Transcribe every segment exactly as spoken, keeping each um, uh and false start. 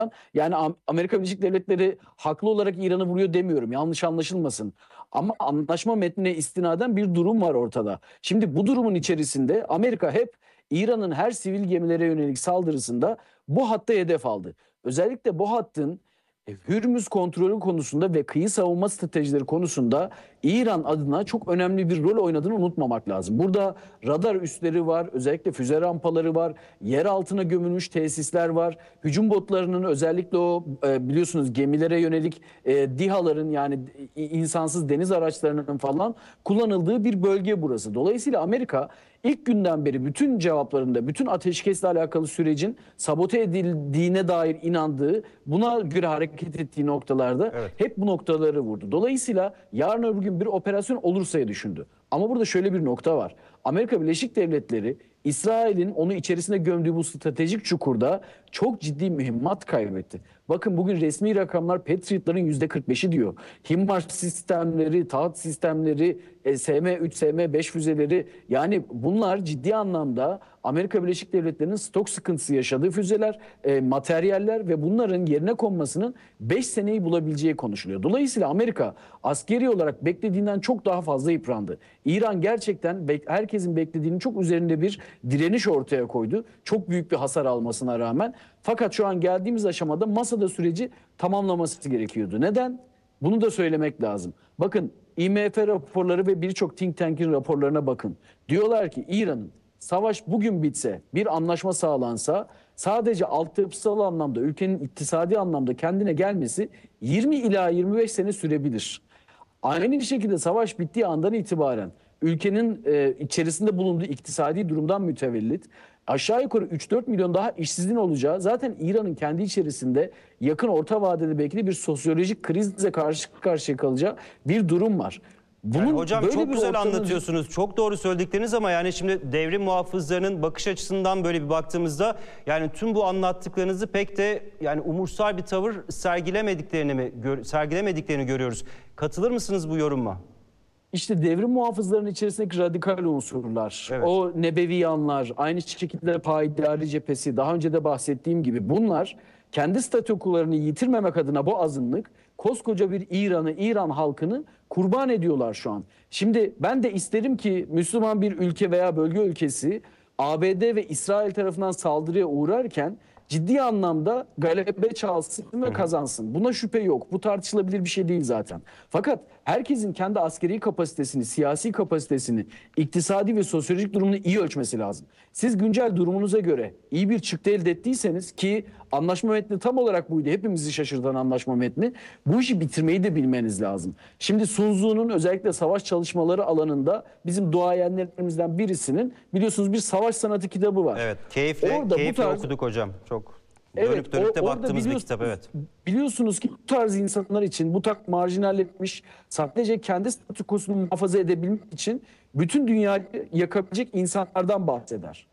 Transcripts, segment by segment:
Yani Am Amerika Birleşik Devletleri haklı olarak İran'ı vuruyor demiyorum. Yanlış anlaşılmasın. Ama anlaşma metnine istinaden bir durum var ortada. Şimdi bu durumun içerisinde Amerika hep İran'ın her sivil gemilere yönelik saldırısında bu hatta hedef aldı. Özellikle bu hattın e, Hürmüz kontrolü konusunda ve kıyı savunma stratejileri konusunda İran adına çok önemli bir rol oynadığını unutmamak lazım. Burada radar üsleri var, özellikle füze rampaları var, yer altına gömülmüş tesisler var. Hücum botlarının özellikle o e, biliyorsunuz gemilere yönelik e, DİHA'ların yani insansız deniz araçlarının falan kullanıldığı bir bölge burası. Dolayısıyla Amerika ilk günden beri bütün cevaplarında, bütün ateşkesle alakalı sürecin sabote edildiğine dair inandığı, buna göre hareket ettiği noktalarda Evet. hep bu noktaları vurdu. Dolayısıyla yarın öbür gün bir operasyon olursa'ya düşündü. Ama burada şöyle bir nokta var. Amerika Birleşik Devletleri, İsrail'in onu içerisine gömdüğü bu stratejik çukurda çok ciddi mühimmat kaybetti. Bakın bugün resmi rakamlar Patriot'ların yüzde kırk beşi diyor. HIMARS sistemleri, taht sistemleri, S M üç, S M beş füzeleri, yani bunlar ciddi anlamda Amerika Birleşik Devletleri'nin stok sıkıntısı yaşadığı füzeler, e, materyaller ve bunların yerine konmasının beş seneyi bulabileceği konuşuluyor. Dolayısıyla Amerika askeri olarak beklediğinden çok daha fazla yıprandı. İran gerçekten bek herkesin beklediğinin çok üzerinde bir direniş ortaya koydu. Çok büyük bir hasar almasına rağmen. Fakat şu an geldiğimiz aşamada masada süreci tamamlaması gerekiyordu. Neden? Bunu da söylemek lazım. Bakın I M F raporları ve birçok think tank'in raporlarına bakın. Diyorlar ki İran'ın savaş bugün bitse, bir anlaşma sağlansa sadece altyapısal anlamda, ülkenin iktisadi anlamda kendine gelmesi yirmi ila yirmi beş sene sürebilir. Aynı şekilde savaş bittiği andan itibaren ülkenin e, içerisinde bulunduğu iktisadi durumdan mütevellit aşağı yukarı üç dört milyon daha işsizliğin olacağı, zaten İran'ın kendi içerisinde yakın orta vadede belki de bir sosyolojik krizle karşı karşıya kalacağı bir durum var. Bunun Yani hocam böyle çok bir güzel ortamın... anlatıyorsunuz. Çok doğru söyledikleriniz ama yani şimdi devrim muhafızlarının bakış açısından böyle bir baktığımızda yani tüm bu anlattıklarınızı pek de yani umursar bir tavır sergilemediklerini mi gör, sergilemediklerini görüyoruz. Katılır mısınız bu yoruma? İşte devrim muhafızlarının içerisindeki radikal unsurlar, Evet. o Nebeviyanlar, aynı şekilde Payidari cephesi, daha önce de bahsettiğim gibi bunlar kendi statükolarını yitirmemek adına bu azınlık koskoca bir İran'ı, İran halkını kurban ediyorlar şu an. Şimdi ben de isterim ki Müslüman bir ülke veya bölge ülkesi A B D ve İsrail tarafından saldırıya uğrarken ciddi anlamda galebe çalsın ve kazansın. Buna şüphe yok. Bu tartışılabilir bir şey değil zaten. Fakat herkesin kendi askeri kapasitesini, siyasi kapasitesini, iktisadi ve sosyolojik durumunu iyi ölçmesi lazım. Siz güncel durumunuza göre iyi bir çıktı elde ettiyseniz, ki anlaşma metni tam olarak buydu. Hepimizi şaşırtan anlaşma metni. Bu işi bitirmeyi de bilmeniz lazım. Şimdi Sun Tzu'nun özellikle savaş çalışmaları alanında bizim duayenlerimizden birisinin biliyorsunuz bir savaş sanatı kitabı var. Evet, keyifle, Orada keyifle bu tarz... okuduk hocam. Çok Evet, dönüp dönüp de o- orada baktığımız bir biliyorsunuz- kitap, evet. Biliyorsunuz ki bu tarz insanlar için, bu tarz marjinalleşmiş, sadece kendi statükosunu muhafaza edebilmek için bütün dünyayı yakabilecek insanlardan bahseder.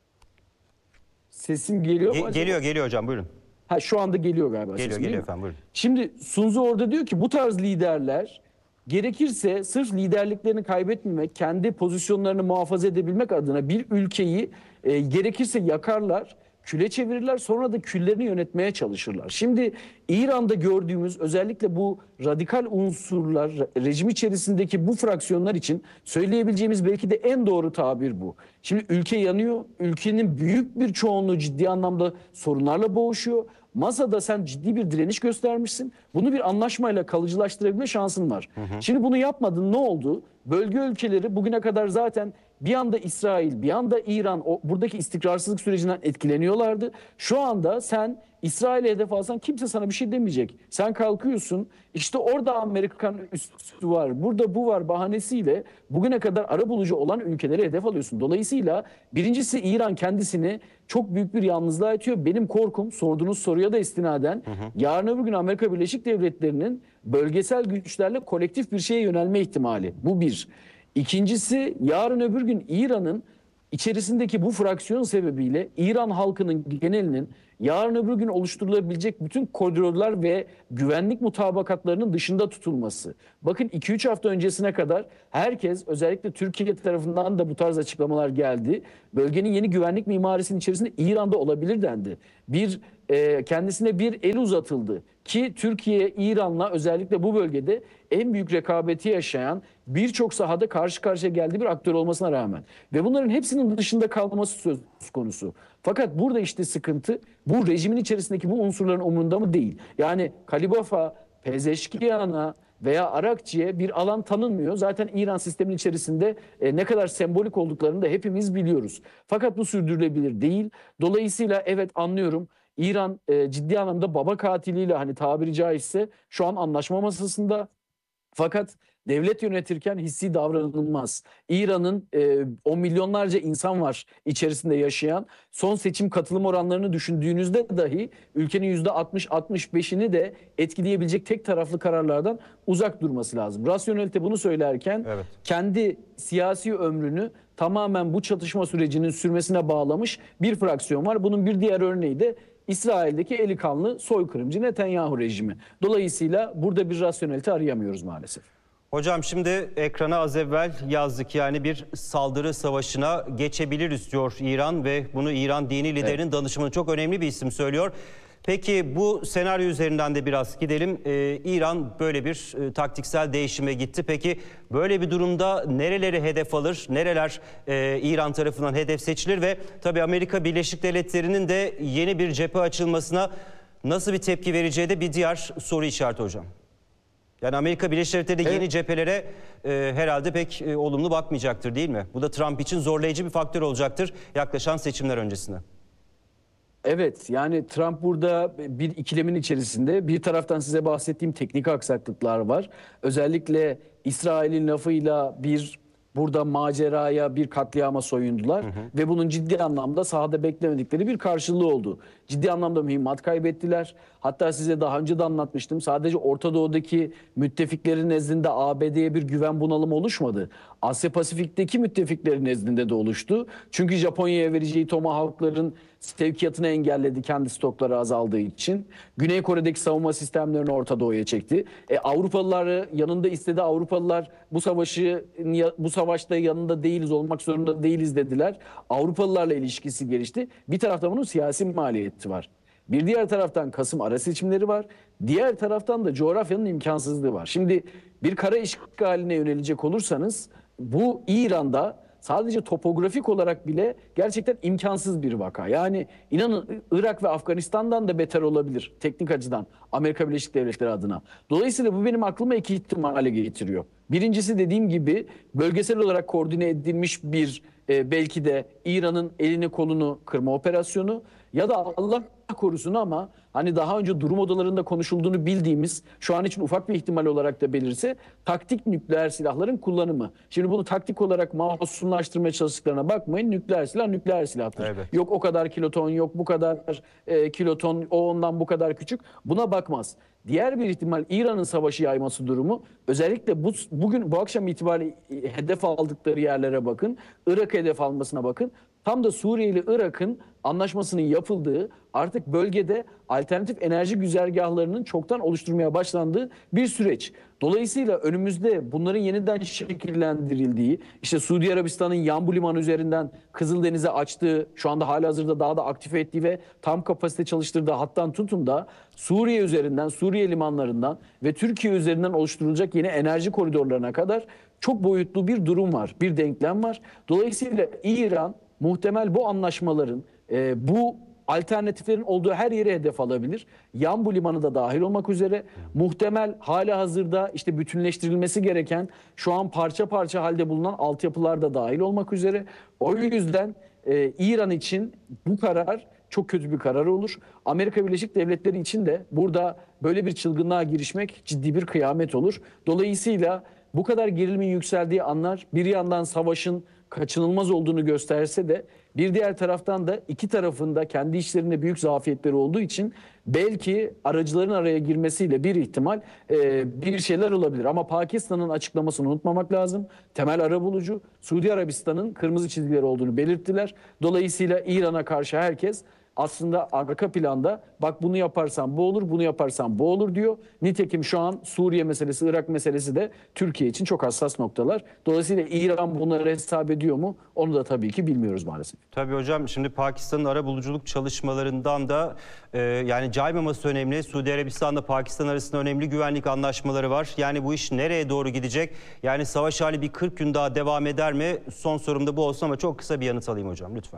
Sesim geliyor mu Ge- acaba? geliyor, geliyor hocam, buyurun. Ha, şu anda geliyor galiba Geliyor, sesim, değil geliyor mi? efendim, buyurun. Şimdi Sun Tzu orada diyor ki bu tarz liderler gerekirse sırf liderliklerini kaybetmemek, kendi pozisyonlarını muhafaza edebilmek adına bir ülkeyi e, gerekirse yakarlar, küle çevirirler, sonra da küllerini yönetmeye çalışırlar. Şimdi İran'da gördüğümüz özellikle bu radikal unsurlar, re- rejim içerisindeki bu fraksiyonlar için söyleyebileceğimiz belki de en doğru tabir bu. Şimdi ülke yanıyor, ülkenin büyük bir çoğunluğu ciddi anlamda sorunlarla boğuşuyor. Masada sen ciddi bir direniş göstermişsin. Bunu bir anlaşmayla kalıcılaştırabilme şansın var. Şimdi bunu yapmadın, ne oldu? Bölge ülkeleri bugüne kadar zaten bir anda İsrail, bir anda İran o, buradaki istikrarsızlık sürecinden etkileniyorlardı. Şu anda sen İsrail'e hedef alsan kimse sana bir şey demeyecek. Sen kalkıyorsun, işte orada Amerikan üssü var, burada bu var bahanesiyle bugüne kadar arabulucu olan ülkeleri hedef alıyorsun. Dolayısıyla birincisi İran kendisini çok büyük bir yalnızlığa itiyor. Benim korkum, sorduğunuz soruya da istinaden, yarın öbür gün Amerika Birleşik Devletleri'nin bölgesel güçlerle kolektif bir şeye yönelme ihtimali. Bu bir. İkincisi, yarın öbür gün İran'ın içerisindeki bu fraksiyon sebebiyle İran halkının genelinin yarın öbür gün oluşturulabilecek bütün koridorlar ve güvenlik mutabakatlarının dışında tutulması. Bakın iki üç hafta öncesine kadar herkes, özellikle Türkiye tarafından da bu tarz açıklamalar geldi. Bölgenin yeni güvenlik mimarisinin içerisinde İran'da olabilir dendi. Bir e, kendisine bir el uzatıldı ki Türkiye İran'la özellikle bu bölgede en büyük rekabeti yaşayan, birçok sahada karşı karşıya geldiği bir aktör olmasına rağmen ve bunların hepsinin dışında kalması söz konusu. Fakat burada işte sıkıntı, bu rejimin içerisindeki bu unsurların umurunda mı değil. Yani Kalibaf'a, Pezeşkiyan'a veya Arakçı'ya bir alan tanınmıyor. Zaten İran sistemin içerisinde e, ne kadar sembolik olduklarını da hepimiz biliyoruz. Fakat bu sürdürülebilir değil. Dolayısıyla evet, anlıyorum. İran e, ciddi anlamda baba katiliyle, hani tabiri caizse, şu an anlaşma masasında. Fakat devlet yönetirken hissi davranılmaz. İran'ın e, on milyonlarca insan var içerisinde yaşayan. Son seçim katılım oranlarını düşündüğünüzde dahi ülkenin yüzde altmış altmış beşini de etkileyebilecek tek taraflı kararlardan uzak durması lazım. Rasyonelite bunu söylerken Evet. kendi siyasi ömrünü tamamen bu çatışma sürecinin sürmesine bağlamış bir fraksiyon var. Bunun bir diğer örneği de İsrail'deki eli kanlı soykırımcı Netanyahu rejimi. Dolayısıyla burada bir rasyonelite arayamıyoruz maalesef. Hocam şimdi ekrana az evvel yazdık, yani bir saldırı savaşına geçebiliriz diyor İran ve bunu İran dini liderinin evet. danışmanı, çok önemli bir isim, söylüyor. Peki bu senaryo üzerinden de biraz gidelim. Ee, İran böyle bir e, taktiksel değişime gitti. Peki böyle bir durumda nereleri hedef alır? Nereler e, İran tarafından hedef seçilir? Ve tabii Amerika Birleşik Devletleri'nin de yeni bir cephe açılmasına nasıl bir tepki vereceği de bir diğer soru işareti hocam. Yani Amerika Birleşik Devletleri de evet. yeni cephelere e, herhalde pek e, olumlu bakmayacaktır, değil mi? Bu da Trump için zorlayıcı bir faktör olacaktır yaklaşan seçimler öncesinde. Evet, yani Trump burada bir ikilemin içerisinde. Bir taraftan size bahsettiğim teknik aksaklıklar var. Özellikle İsrail'in lafıyla bir burada maceraya, bir katliama soyundular. Hı hı. Ve bunun ciddi anlamda sahada beklemedikleri bir karşılığı oldu. Ciddi anlamda mühimmat kaybettiler. Hatta size daha önce de anlatmıştım. Sadece Orta Doğu'daki müttefiklerin nezdinde A B D'ye bir güven bunalımı oluşmadı. Asya Pasifik'teki müttefiklerin nezdinde de oluştu. Çünkü Japonya'ya vereceği Tomahawk'ların sevkiyatını engelledi, kendi stokları azaldığı için. Güney Kore'deki savunma sistemlerini Orta Doğu'ya çekti. E, Avrupalıları yanında istedi. Avrupalılar bu savaşı bu savaşta yanında değiliz, olmak zorunda değiliz dediler. Avrupalılarla ilişkisi gelişti. Bir taraftan bunun siyasi maliyeti var. Bir diğer taraftan Kasım ara seçimleri var. Diğer taraftan da coğrafyanın imkansızlığı var. Şimdi bir kara işgaline yönelecek olursanız bu İran'da sadece topografik olarak bile gerçekten imkansız bir vaka. Yani inanın Irak ve Afganistan'dan da beter olabilir teknik açıdan Amerika Birleşik Devletleri adına. Dolayısıyla bu benim aklıma iki ihtimale getiriyor. Birincisi, dediğim gibi, bölgesel olarak koordine edilmiş bir e, belki de İran'ın elini kolunu kırma operasyonu, ya da Allah korusun ama hani daha önce durum odalarında konuşulduğunu bildiğimiz, şu an için ufak bir ihtimal olarak da belirse, taktik nükleer silahların kullanımı. Şimdi bunu taktik olarak masumlaştırmaya çalıştıklarına bakmayın. Nükleer silah nükleer silahtır. Evet. Yok o kadar kiloton, yok bu kadar e, kiloton, o ondan bu kadar küçük. Buna bakmaz. Diğer bir ihtimal İran'ın savaşı yayması durumu. Özellikle bu bugün bu akşam itibariyle hedef aldıkları yerlere bakın. Irak hedef almasına bakın. Tam da Suriye ile Irak'ın anlaşmasının yapıldığı, artık bölgede alternatif enerji güzergahlarının çoktan oluşturmaya başlandığı bir süreç. Dolayısıyla önümüzde bunların yeniden şekillendirildiği, işte Suudi Arabistan'ın Yanbu Limanı üzerinden Kızıldeniz'e açtığı, şu anda halihazırda daha da aktif ettiği ve tam kapasite çalıştırdığı hattan tutun da Suriye üzerinden, Suriye limanlarından ve Türkiye üzerinden oluşturulacak yeni enerji koridorlarına kadar çok boyutlu bir durum var, bir denklem var. Dolayısıyla İran muhtemel bu anlaşmaların, e, bu alternatiflerin olduğu her yere hedef alabilir. Yanbu Limanı da dahil olmak üzere muhtemel halihazırda işte bütünleştirilmesi gereken, şu an parça parça halde bulunan altyapılar da dahil olmak üzere. O yüzden e, İran için bu karar çok kötü bir karar olur. Amerika Birleşik Devletleri için de burada böyle bir çılgınlığa girişmek ciddi bir kıyamet olur. Dolayısıyla bu kadar gerilimin yükseldiği anlar bir yandan savaşın kaçınılmaz olduğunu gösterse de bir diğer taraftan da iki tarafında kendi içlerinde büyük zafiyetleri olduğu için belki aracıların araya girmesiyle bir ihtimal e, bir şeyler olabilir. Ama Pakistan'ın açıklamasını unutmamak lazım. Temel arabulucu, Suudi Arabistan'ın kırmızı çizgileri olduğunu belirttiler. Dolayısıyla İran'a karşı herkes aslında arka planda bak bunu yaparsan bu olur, bunu yaparsan bu olur diyor. Nitekim şu an Suriye meselesi, Irak meselesi de Türkiye için çok hassas noktalar. Dolayısıyla İran bunları hesap ediyor mu? Onu da tabii ki bilmiyoruz maalesef. Tabii hocam, şimdi Pakistan'ın arabuluculuk çalışmalarından da e, yani caymaması önemli. Suudi Arabistan'la Pakistan arasında önemli güvenlik anlaşmaları var. Yani bu iş nereye doğru gidecek? Yani savaş hali bir kırk gün daha devam eder mi? Son sorum da bu olsun ama çok kısa bir yanıt alayım hocam lütfen.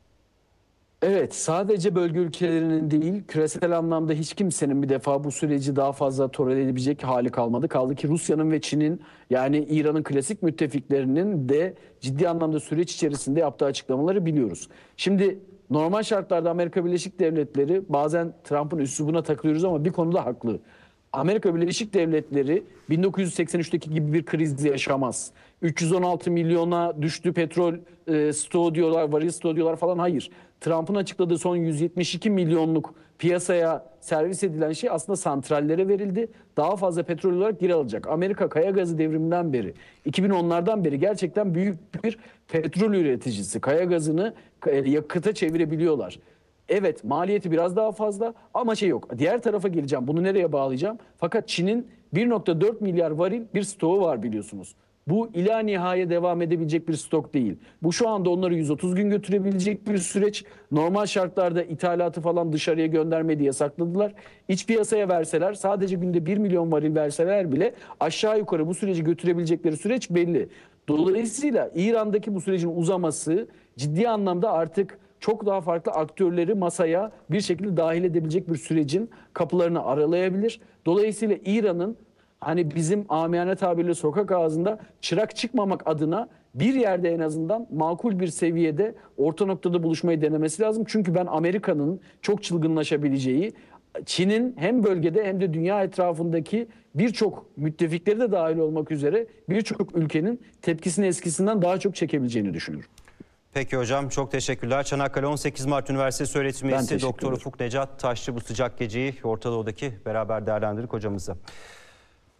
Evet, sadece bölge ülkelerinin değil, küresel anlamda hiç kimsenin bir defa bu süreci daha fazla tolere edebilecek hali kalmadı. Kaldı ki Rusya'nın ve Çin'in, yani İran'ın klasik müttefiklerinin de ciddi anlamda süreç içerisinde yaptığı açıklamaları biliyoruz. Şimdi normal şartlarda Amerika Birleşik Devletleri, bazen Trump'ın üslubuna takılıyoruz ama bir konuda haklı. Amerika Birleşik Devletleri bin dokuz yüz seksen üçteki gibi bir kriz yaşamaz. üç yüz on altı milyona düştü petrol e, stoğu diyorlar, varil stoğu diyorlar falan. Hayır. Trump'ın açıkladığı son yüz yetmiş iki milyonluk piyasaya servis edilen şey aslında santrallere verildi. Daha fazla petrol olarak geri alacak. Amerika kaya gazı devriminden beri, iki bin onlardan beri gerçekten büyük bir petrol üreticisi. Kaya gazını yakıta çevirebiliyorlar. Evet, maliyeti biraz daha fazla ama şey yok. Diğer tarafa geleceğim. Bunu nereye bağlayacağım? Fakat Çin'in bir nokta dört milyar varil bir stoğu var biliyorsunuz. Bu ila nihaya devam edebilecek bir stok değil. Bu şu anda onları yüz otuz gün götürebilecek bir süreç. Normal şartlarda ithalatı falan dışarıya göndermeyi yasakladılar. İç piyasaya verseler, sadece günde bir milyon varil verseler bile aşağı yukarı bu süreci götürebilecekleri süreç belli. Dolayısıyla İran'daki bu sürecin uzaması ciddi anlamda artık çok daha farklı aktörleri masaya bir şekilde dahil edebilecek bir sürecin kapılarını aralayabilir. Dolayısıyla İran'ın hani bizim amiyane tabirle sokak ağzında çırak çıkmamak adına bir yerde en azından makul bir seviyede orta noktada buluşmayı denemesi lazım. Çünkü ben Amerika'nın çok çılgınlaşabileceği, Çin'in hem bölgede hem de dünya etrafındaki birçok müttefikleri de dahil olmak üzere birçok ülkenin tepkisini eskisinden daha çok çekebileceğini düşünüyorum. Peki hocam, çok teşekkürler. Çanakkale on sekiz Mart Üniversitesi öğretim üyesi Doktor Ufuk Necat Taşçı bu sıcak geceyi Orta Doğu'daki beraber değerlendirdik hocamızla.